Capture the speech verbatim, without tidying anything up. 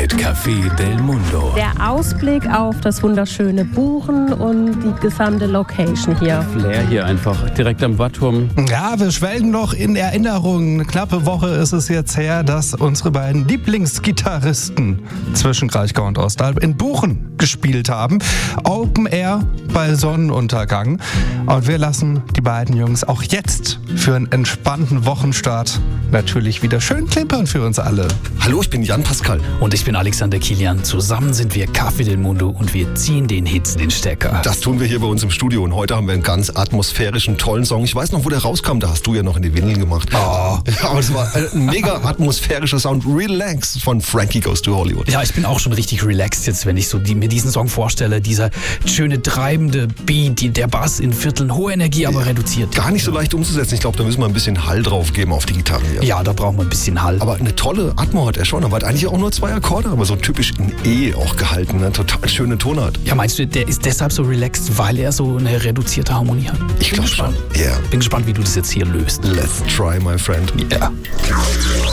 mit Café del Mundo. Der Ausblick auf das wunderschöne Buchen und die gesamte Location hier. Flair hier einfach, direkt am Watturm. Ja, wir schwelgen noch in Erinnerungen. Eine knappe Woche ist es jetzt her, dass unsere beiden Lieblingsgitarristen zwischen Kraichgau und Ostalb in Buchen gespielt haben. Open Air bei Sonnenuntergang. Und wir lassen die beiden Jungs auch jetzt für einen entspannten Wochenstart natürlich wieder schön klimpern für uns alle. Hallo, ich bin Jan Pascal. Und ich bin Alexander Kilian. Zusammen sind wir Café del Mundo und wir ziehen den Hits den Stecker. Das tun wir hier bei uns im Studio und heute haben wir einen ganz atmosphärischen, tollen Song. Ich weiß noch, wo der rauskam, da hast du ja noch in die Windeln gemacht. Oh. Ja, aber es war ein mega atmosphärischer Sound. Relax von Frankie Goes to Hollywood. Ja, ich bin auch schon richtig relaxed jetzt, wenn ich so die, mir diesen Song vorstelle. Dieser schöne, treibende Beat, die, der Bass in Vierteln, hohe Energie, aber ja, reduziert. Gar nicht so leicht umzusetzen. Ich glaube, da müssen wir ein bisschen Hall drauf geben auf die Gitarre hier. Ja, da brauchen wir ein bisschen Hall. Aber eine tolle Atmo hat er schon. Er hat eigentlich auch nur zwei Akkorde, aber so typisch in E auch gehalten. Eine total schöne Tonart. Ja, meinst du, der ist deshalb so relaxed, weil er so eine reduzierte Harmonie hat? Ich glaube schon. Ja. Yeah. Bin gespannt, wie du das jetzt hier löst. Let's try, my friend. Ja. Yeah.